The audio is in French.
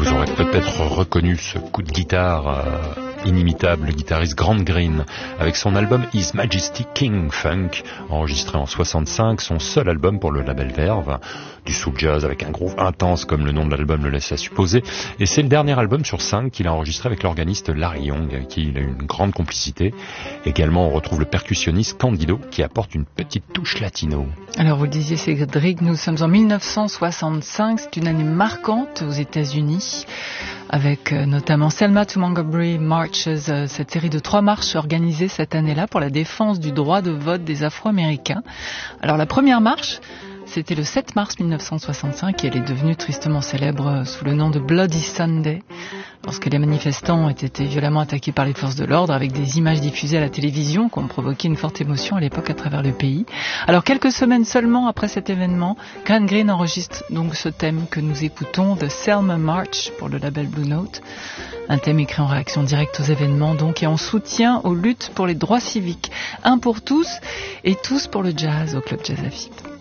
Vous aurez peut-être reconnu ce coup de guitare inimitable, le guitariste Grant Green, avec son album His Majesty King Funk, enregistré en 65, son seul album pour le label Verve, du soul jazz avec un groove intense comme le nom de l'album le laisse à supposer, et c'est le dernier album sur 5 qu'il a enregistré avec l'organiste Larry Young, avec qui il a eu une grande complicité. Également, on retrouve le percussionniste Candido, qui apporte une petite touche latino. Alors, vous le disiez, Cédric, nous sommes en 1965, c'est une année marquante aux États-Unis, avec notamment Selma to Montgomery Marches, cette série de 3 marches organisées cette année-là pour la défense du droit de vote des Afro-Américains. Alors la première marche, c'était le 7 mars 1965 et elle est devenue tristement célèbre sous le nom de Bloody Sunday, lorsque les manifestants ont été violemment attaqués par les forces de l'ordre avec des images diffusées à la télévision qui ont provoqué une forte émotion à l'époque à travers le pays. Alors quelques semaines seulement après cet événement, Grant Green enregistre donc ce thème que nous écoutons, The Selma March, pour le label Blue Note. Un thème écrit en réaction directe aux événements donc et en soutien aux luttes pour les droits civiques. Un pour tous et tous pour le jazz au Club Jazz à Vide.